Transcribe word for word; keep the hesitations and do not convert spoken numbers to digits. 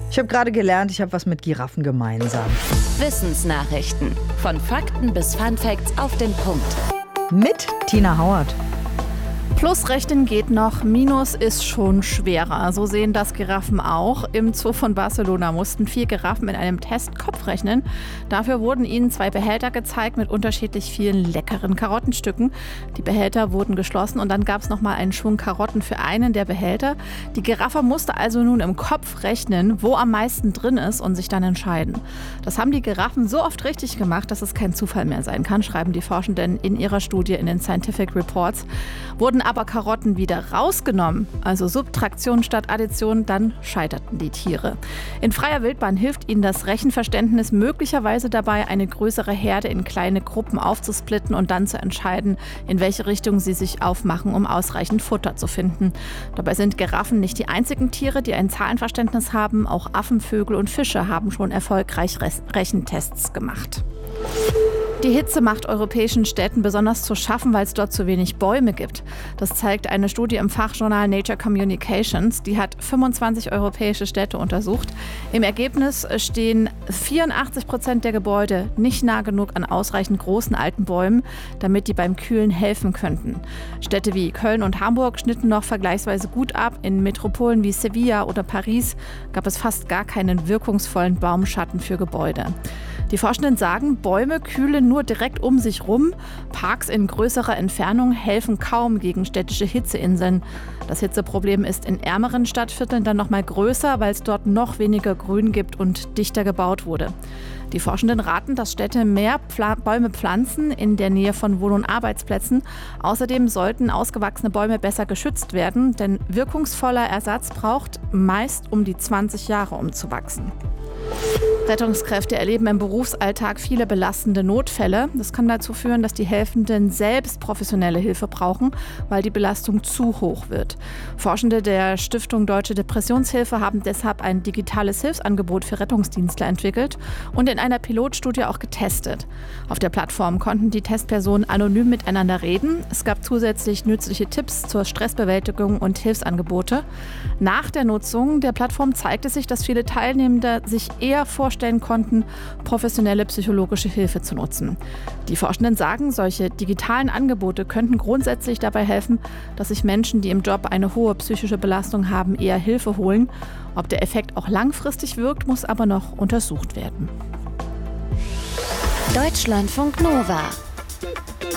Ich habe gerade gelernt, ich habe was mit Giraffen gemeinsam. Wissensnachrichten. Von Fakten bis Funfacts auf den Punkt. Mit Tina Hauert. Plusrechnen geht noch, Minus ist schon schwerer. So sehen das Giraffen auch. Im Zoo von Barcelona mussten vier Giraffen in einem Test Kopf rechnen. Dafür wurden ihnen zwei Behälter gezeigt mit unterschiedlich vielen leckeren Karottenstücken. Die Behälter wurden geschlossen und dann gab es nochmal einen Schwung Karotten für einen der Behälter. Die Giraffe musste also nun im Kopf rechnen, wo am meisten drin ist und sich dann entscheiden. Das haben die Giraffen so oft richtig gemacht, dass es kein Zufall mehr sein kann, schreiben die Forschenden in ihrer Studie in den Scientific Reports. Wurden aber Karotten wieder rausgenommen, also Subtraktion statt Addition, dann scheiterten die Tiere. In freier Wildbahn hilft ihnen das Rechenverständnis möglicherweise dabei, eine größere Herde in kleine Gruppen aufzusplitten und dann zu entscheiden, in welche Richtung sie sich aufmachen, um ausreichend Futter zu finden. Dabei sind Giraffen nicht die einzigen Tiere, die ein Zahlenverständnis haben. Auch Affen, Vögel und Fische haben schon erfolgreich Rechentests gemacht. Die Hitze macht europäischen Städten besonders zu schaffen, weil es dort zu wenig Bäume gibt. Das zeigt eine Studie im Fachjournal Nature Communications. Die hat fünfundzwanzig europäische Städte untersucht. Im Ergebnis stehen vierundachtzig Prozent der Gebäude nicht nah genug an ausreichend großen alten Bäumen, damit die beim Kühlen helfen könnten. Städte wie Köln und Hamburg schnitten noch vergleichsweise gut ab. In Metropolen wie Sevilla oder Paris gab es fast gar keinen wirkungsvollen Baumschatten für Gebäude. Die Forschenden sagen, Bäume kühlen nur direkt um sich rum. Parks in größerer Entfernung helfen kaum gegen städtische Hitzeinseln. Das Hitzeproblem ist in ärmeren Stadtvierteln dann noch mal größer, weil es dort noch weniger Grün gibt und dichter gebaut wurde. Die Forschenden raten, dass Städte mehr Pfla- Bäume pflanzen in der Nähe von Wohn- und Arbeitsplätzen. Außerdem sollten ausgewachsene Bäume besser geschützt werden, denn wirkungsvoller Ersatz braucht meist um die zwanzig Jahre, um zu wachsen. Rettungskräfte erleben im Berufsalltag viele belastende Notfälle. Das kann dazu führen, dass die Helfenden selbst professionelle Hilfe brauchen, weil die Belastung zu hoch wird. Forschende der Stiftung Deutsche Depressionshilfe haben deshalb ein digitales Hilfsangebot für Rettungsdienstler entwickelt und in einer Pilotstudie auch getestet. Auf der Plattform konnten die Testpersonen anonym miteinander reden. Es gab zusätzlich nützliche Tipps zur Stressbewältigung und Hilfsangebote. Nach der Nutzung der Plattform zeigte sich, dass viele Teilnehmende sich eher vorstellen konnten, professionelle psychologische Hilfe zu nutzen. Die Forschenden sagen, solche digitalen Angebote könnten grundsätzlich dabei helfen, dass sich Menschen, die im Job eine hohe psychische Belastung haben, eher Hilfe holen. Ob der Effekt auch langfristig wirkt, muss aber noch untersucht werden. Deutschlandfunk Nova.